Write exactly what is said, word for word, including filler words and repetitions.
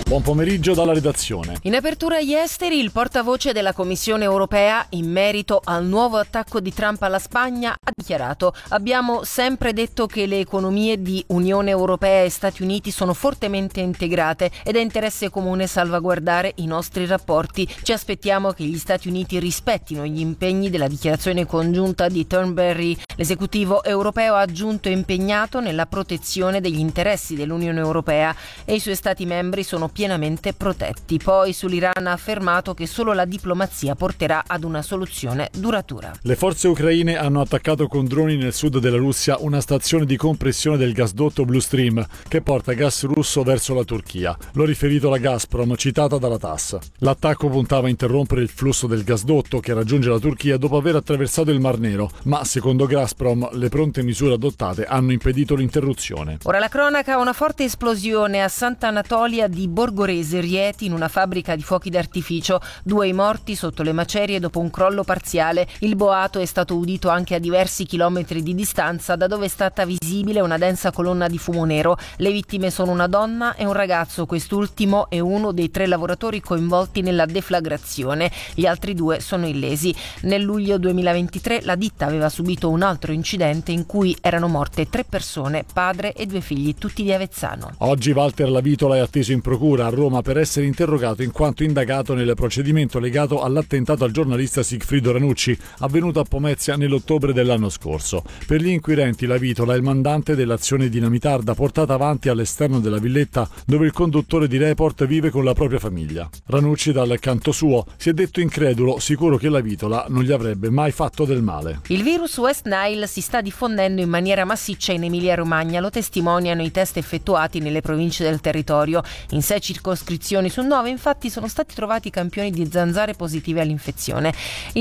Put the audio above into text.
Buon pomeriggio dalla redazione. In apertura agli esteri, il portavoce della Commissione europea in merito al nuovo attacco di Trump alla Spagna ha dichiarato: abbiamo sempre detto che le economie di Unione Europea e Stati Uniti sono fortemente integrate ed è interesse comune salvaguardare i nostri rapporti. Ci aspettiamo che gli Stati Uniti rispettino gli impegni della dichiarazione congiunta di Turnberry. L'esecutivo europeo ha aggiunto è impegnato nella protezione degli interessi dell'Unione Europea e i suoi Stati membri sono pienamente protetti. Poi sull'Iran ha affermato che solo la diplomazia porterà ad una soluzione duratura. Le forze ucraine hanno attaccato con droni nel sud della Russia una stazione di compressione del gasdotto Blue Stream che porta gas russo verso la Turchia. L'ha riferito la Gazprom, citata dalla T A S. L'attacco puntava a interrompere il flusso del gasdotto che raggiunge la Turchia dopo aver attraversato il Mar Nero, ma secondo Gazprom le pronte misure adottate hanno impedito l'interruzione. Ora la cronaca: una forte esplosione a Sant'Anatolia di Borgorese, Rieti, in una fabbrica di fuochi d'artificio. Due i morti sotto le macerie dopo un crollo parziale. Il boato è stato udito anche a diversi chilometri di distanza, da dove è stata visibile una densa colonna di fumo nero. Le vittime sono una donna e un ragazzo, quest'ultimo è uno dei tre lavoratori coinvolti nella deflagrazione. Gli altri due sono illesi. Nel luglio duemilaventitré la ditta aveva subito un altro incidente in cui erano morte tre persone, padre e due figli, tutti di Avezzano. Oggi Walter Lavitola è atteso in procura a Roma per essere interrogato in quanto indagato nel procedimento legato all'attentato al giornalista Sigfrido Ranucci avvenuto a Pomezia nell'ottobre dell'anno scorso. Per gli inquirenti Lavitola è il mandante dell'azione dinamitarda portata avanti all'esterno della villetta dove il conduttore di Report vive con la propria famiglia. Ranucci dal canto suo si è detto incredulo, sicuro che Lavitola non gli avrebbe mai fatto del male. Il virus West Nile si sta diffondendo in maniera massiccia in Emilia-Romagna, lo testimoniano i test effettuati nelle province del territorio. In sei circoscrizioni su nove infatti sono stati trovati campioni di zanzare positive all'infezione.